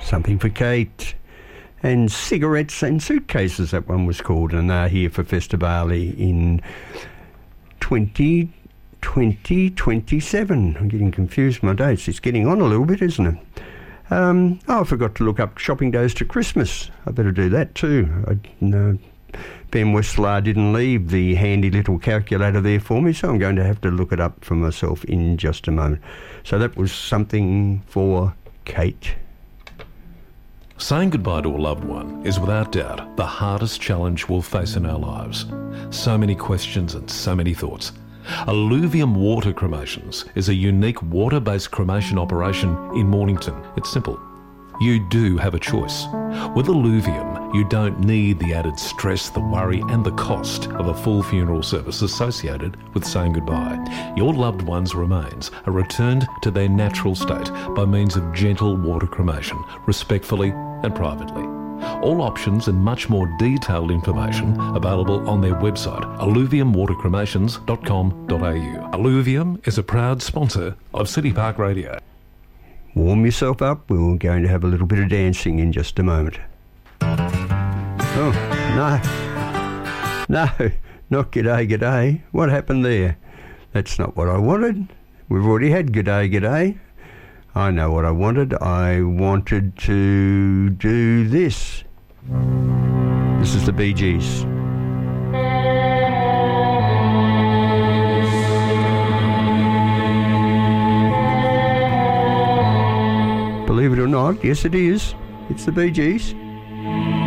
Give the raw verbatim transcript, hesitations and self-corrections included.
Something for Kate. And Cigarettes and Suitcases, that one was called, and they're here for Festivali in twenty twenty-seven. I'm getting confused with my dates. It's getting on a little bit, isn't it? Um, oh, I forgot to look up shopping days to Christmas. I better do that too. I, no, Ben Westlar didn't leave the handy little calculator there for me, so I'm going to have to look it up for myself in just a moment. So that was something for Kate. Saying goodbye to a loved one is without doubt the hardest challenge we'll face in our lives. So many questions and so many thoughts. Alluvium Water Cremations is a unique water-based cremation operation in Mornington. It's simple. You do have a choice. With Alluvium, you don't need the added stress, the worry and the cost of a full funeral service associated with saying goodbye. Your loved one's remains are returned to their natural state by means of gentle water cremation, respectfully and privately. All options and much more detailed information available on their website, alluvium water cremations dot com dot a u. Alluvium is a proud sponsor of City Park Radio. Warm yourself up. We're going to have a little bit of dancing in just a moment. Oh, no. No, not g'day, g'day. What happened there? That's not what I wanted. We've already had g'day, g'day. I know what I wanted. I wanted to do this. This is the Bee Gees. Believe it or not, yes it is. It's the Bee Gees.